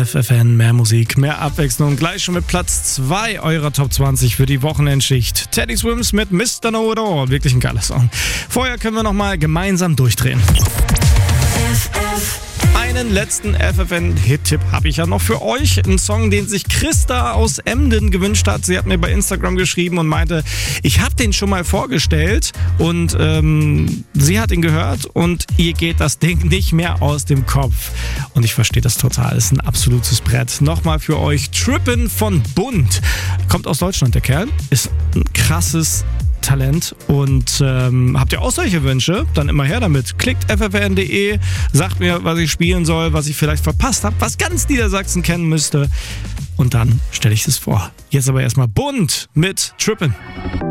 FFN, mehr Musik, mehr Abwechslung. Gleich schon mit Platz 2 eurer Top 20 für die Wochenendschicht. Teddy Swims mit Mr. Know It All. Wirklich ein geiler Song. Vorher können wir nochmal gemeinsam durchdrehen. Einen letzten FFN-Hit-Tipp habe ich ja noch für euch. Ein Song, den sich Christa aus Emden gewünscht hat. Sie hat mir bei Instagram geschrieben und meinte, ich habe den schon mal vorgestellt und sie hat ihn gehört und ihr geht das Ding nicht mehr aus dem Kopf. Und ich verstehe das total. Es ist ein absolutes Brett. Nochmal für euch Trippin' von Bund. Kommt aus Deutschland, der Kerl. Ist ein krasses Talent und habt ihr auch solche Wünsche, dann immer her damit. Klickt ffn.de, sagt mir, was ich spielen soll, was ich vielleicht verpasst habe, was ganz Niedersachsen kennen müsste und dann stelle ich es vor. Jetzt aber erstmal Bund mit Trippin'.